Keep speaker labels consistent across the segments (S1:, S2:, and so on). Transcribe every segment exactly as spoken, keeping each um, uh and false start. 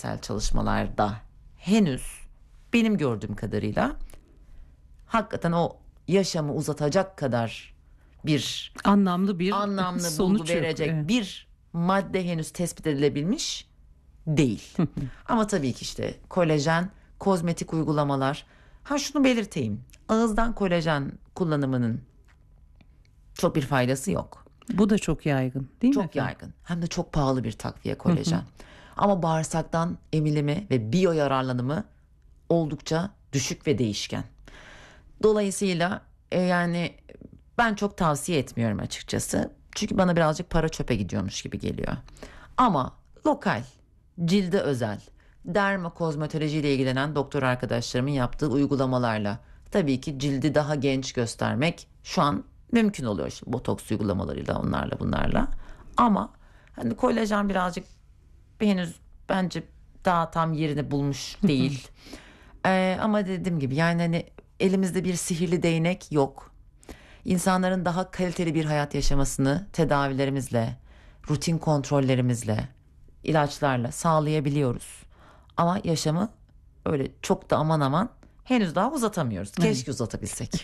S1: bilimsel çalışmalarda henüz benim gördüğüm kadarıyla hakikaten o yaşamı uzatacak kadar bir
S2: anlamlı bir
S1: anlamlı
S2: sonuç
S1: bulgu verecek
S2: yok. Evet.
S1: bir madde henüz tespit edilebilmiş değil. Ama tabii ki işte kolajen, kozmetik uygulamalar. Ha şunu belirteyim. Ağızdan kolajen kullanımının çok bir faydası yok.
S2: Bu da çok yaygın değil
S1: çok
S2: mi?
S1: Çok yaygın. Hem de çok pahalı bir takviye kolajen. Ama bağırsaktan emilimi ve biyo yararlanımı oldukça düşük ve değişken. Dolayısıyla e, yani ben çok tavsiye etmiyorum açıkçası. Çünkü bana birazcık para çöpe gidiyormuş gibi geliyor. Ama lokal, cilde özel, dermokozmetoloji ile ilgilenen doktor arkadaşlarımın yaptığı uygulamalarla tabii ki cildi daha genç göstermek şu an mümkün oluyor. İşte botoks uygulamalarıyla, onlarla bunlarla. Ama hani kolajen birazcık henüz bence daha tam yerini bulmuş değil. ee, ama dediğim gibi yani hani elimizde bir sihirli değnek yok. İnsanların daha kaliteli bir hayat yaşamasını tedavilerimizle, rutin kontrollerimizle, ilaçlarla sağlayabiliyoruz. Ama yaşamı öyle çok da aman aman henüz daha uzatamıyoruz. Keşke uzatabilsek.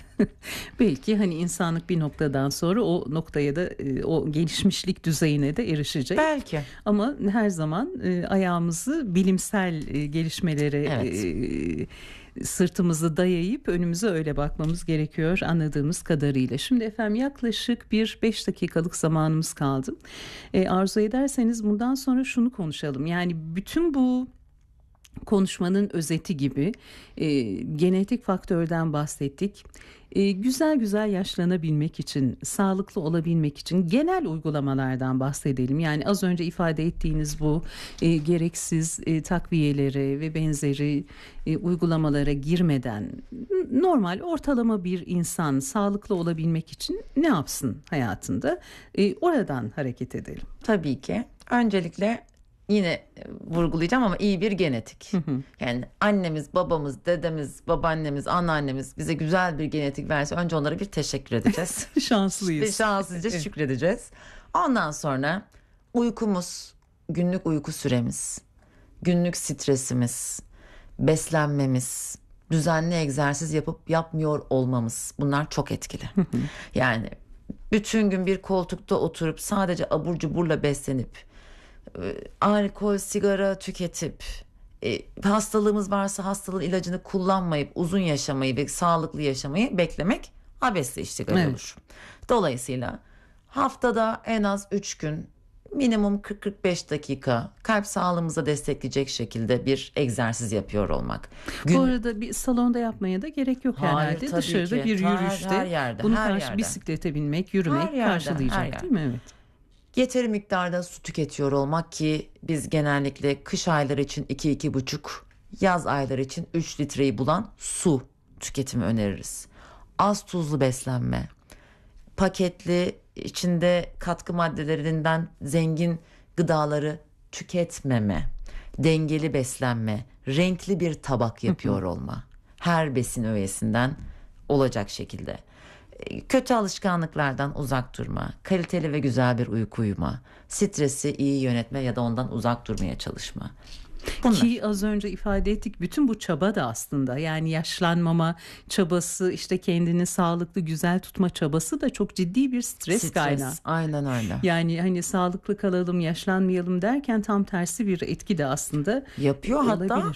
S2: Belki hani insanlık bir noktadan sonra o noktaya da o gelişmişlik düzeyine de erişecek.
S1: Belki.
S2: Ama her zaman ayağımızı bilimsel gelişmelere
S1: evet.
S2: sırtımızı dayayıp önümüze öyle bakmamız gerekiyor anladığımız kadarıyla. Şimdi efendim yaklaşık bir beş dakikalık zamanımız kaldı. E, arzu ederseniz bundan sonra şunu konuşalım. Yani bütün bu konuşmanın özeti gibi e, genetik faktörden bahsettik. E, güzel güzel yaşlanabilmek için, sağlıklı olabilmek için genel uygulamalardan bahsedelim. Yani az önce ifade ettiğiniz bu e, gereksiz e, takviyelere ve benzeri e, uygulamalara girmeden normal ortalama bir insan sağlıklı olabilmek için ne yapsın hayatında? E, oradan hareket edelim.
S1: Tabii ki. Öncelikle yine vurgulayacağım ama iyi bir genetik. Hı hı. Yani annemiz, babamız, dedemiz, babaannemiz, anneannemiz bize güzel bir genetik verse önce onlara bir teşekkür edeceğiz.
S2: Şanslıyız.
S1: Şanslıyız, evet. Şükredeceğiz. Ondan sonra uykumuz, günlük uyku süremiz, günlük stresimiz, beslenmemiz, düzenli egzersiz yapıp yapmıyor olmamız, bunlar çok etkili. Hı hı. Yani bütün gün bir koltukta oturup sadece abur cuburla beslenip alkol, sigara tüketip e, hastalığımız varsa hastalığın ilacını kullanmayıp uzun yaşamayı ve sağlıklı yaşamayı beklemek abesle iştigal evet. olur. Dolayısıyla haftada en az üç gün minimum kırk kırk beş dakika kalp sağlığımıza destekleyecek şekilde bir egzersiz yapıyor olmak.
S2: Gün... Bu arada bir salonda yapmaya da gerek yok Hayır, herhalde. Dışarıda ki. bir yürüyüşte her, her yerde, bunu her karşı yerde. Bisiklete binmek, yürümek her yerde, karşılayacak her değil mi? Evet.
S1: Yeteri miktarda su tüketiyor olmak ki biz genellikle kış ayları için iki iki buçuk, yaz ayları için üç litreyi bulan su tüketimi öneririz. Az tuzlu beslenme, paketli içinde katkı maddelerinden zengin gıdaları tüketmeme, dengeli beslenme, renkli bir tabak yapıyor olma. Her besin öğesinden olacak şekilde. Kötü alışkanlıklardan uzak durma, kaliteli ve güzel bir uyku uyuma, stresi iyi yönetme ya da ondan uzak durmaya çalışma.
S2: Bunlar. Ki az önce ifade ettik bütün bu çaba da aslında yani yaşlanmama çabası, işte kendini sağlıklı güzel tutma çabası da çok ciddi bir stres, stres kaynağı.
S1: Aynen öyle.
S2: Yani hani sağlıklı kalalım, yaşlanmayalım derken tam tersi bir etki de aslında
S1: yapıyor.
S2: Olabilir.
S1: Hatta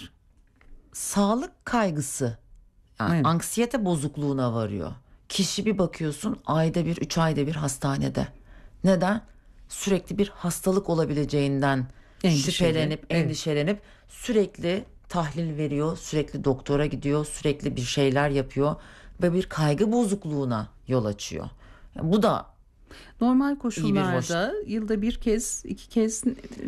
S1: sağlık kaygısı, yani evet. anksiyete bozukluğuna varıyor. Kişi bir bakıyorsun ayda bir, üç ayda bir hastanede. Neden? Sürekli bir hastalık olabileceğinden Endişeli. şüphelenip, evet. endişelenip sürekli tahlil veriyor, sürekli doktora gidiyor, sürekli bir şeyler yapıyor ve bir kaygı bozukluğuna yol açıyor. Yani bu da
S2: normal koşullarda bir yılda bir kez, iki kez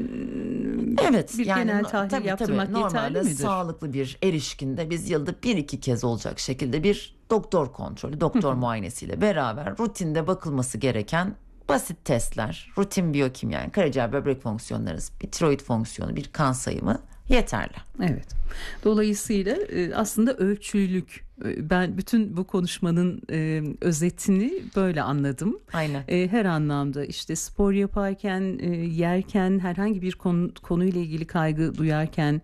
S1: evet,
S2: bir
S1: yani,
S2: genel tahlil
S1: tabii,
S2: yaptırmak
S1: tabii,
S2: yeterli midir?
S1: Sağlıklı bir erişkinde biz yılda bir iki kez olacak şekilde bir doktor kontrolü, doktor muayenesiyle beraber rutinde bakılması gereken basit testler, rutin biyokimya, yani karaciğer böbrek fonksiyonları, bir tiroid fonksiyonu, bir kan sayımı yeterli.
S2: Evet. Dolayısıyla aslında ölçülülük. Ben bütün bu konuşmanın e, özetini böyle anladım.
S1: Aynen.
S2: E, her anlamda işte spor yaparken, e, yerken, herhangi bir konu, konuyla ilgili kaygı duyarken,